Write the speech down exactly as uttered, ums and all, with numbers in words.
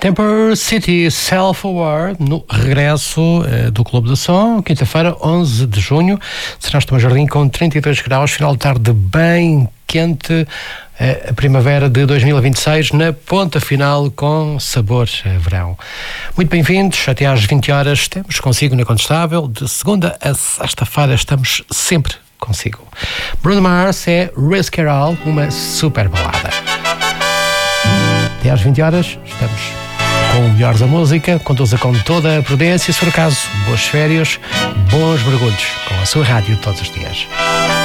Temper City Self-Aware, no regresso uh, do Clube do Som, quinta-feira, onze de junho. Será Tomé Jardim com trinta e dois graus, final de tarde bem quente, uh, a primavera de dois mil e vinte e seis, na ponta final com sabor a verão. Muito bem-vindos, até às vinte horas estamos consigo na Contestável. De segunda a sexta-feira estamos sempre consigo. Bruno Mars é Risk It All, uma super balada. Até às vinte horas estamos com o melhor da música, conduza com toda a prudência, se for o caso, boas férias, bons mergulhos com a sua rádio todos os dias.